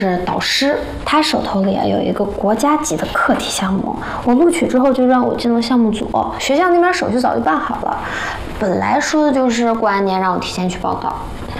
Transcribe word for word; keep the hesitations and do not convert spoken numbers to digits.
是导师，他手头里啊有一个国家级的课题项目，我录取之后就让我进了项目组，学校那边手续早就办好了。本来说的就是过完年让我提前去报道，